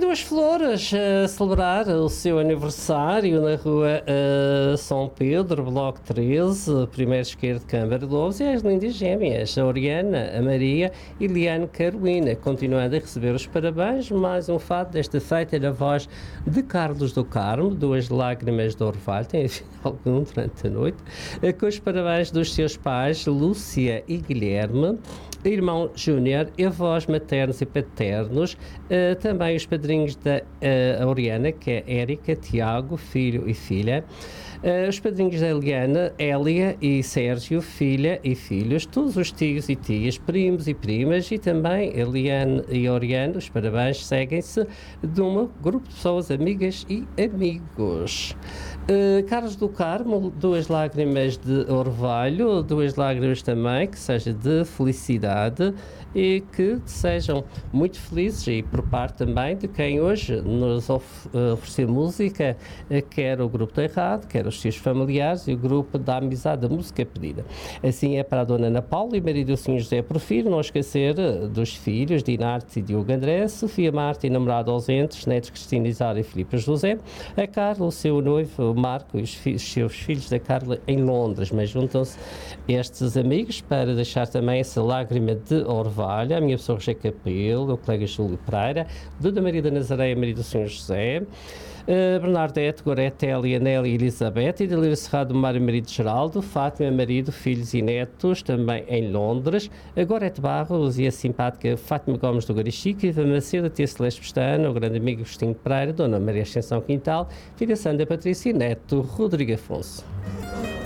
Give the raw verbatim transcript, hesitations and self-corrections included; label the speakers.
Speaker 1: Duas Flores a celebrar o seu aniversário na rua uh, São Pedro, Bloco treze, primeiro esquerdo de Câmara de Lobos, e as lindas gêmeas, a Oriana, a Maria e Liane Carolina, continuando a receber os parabéns. Mais um fato desta feita na voz de Carlos do Carmo, Duas Lágrimas de Orvalho, tem algum durante a noite, uh, com os parabéns dos seus pais, Lúcia e Guilherme, irmão Júnior, avós maternos e paternos, uh, também os padrinhos da uh, Oriana, que é Érica, Tiago, filho e filha, uh, os padrinhos da Eliana, Hélia e Sérgio, filha e filhos, todos os tios e tias, primos e primas, e também Eliane e Oriana. Os parabéns seguem-se de um grupo de pessoas amigas e amigos. Uh, Carlos do Carmo, Duas Lágrimas de Orvalho, duas lágrimas também, que seja de felicidade e que sejam muito felizes, e por parte também de quem hoje nos of- ofereceu música, uh, quer o grupo do Errado, quer os seus familiares e o grupo da Amizade da Música Pedida. Assim é para a Dona Ana Paula e marido do senhor José Porfírio, não esquecer uh, dos filhos, Dinarte e Diogo André, Sofia Marta e namorado ausentes, netos Cristina Isara e Filipe José, a Carla, o seu noivo Marco e os, fi- os seus filhos da Carla em Londres, mas juntam-se estes amigos para deixar também essa lágrima de orvalho, a minha pessoa Roger Capelo, o colega Júlio Pereira, Dona Maria da Nazaré, marido do senhor José, uh, Bernardete, Gorete, Elia, Nélia e Elizabeth, e Delira Serrado, Mário, marido Geraldo, Fátima, marido, filhos e netos, também em Londres, a Gorete Barros e a simpática Fátima Gomes do Garichique, Iva Macedo, Tia Celeste Pestana, o grande amigo Agostinho Pereira, Dona Maria Ascensão Quintal, filha Sandra Patrícia e neto Rodrigo Afonso.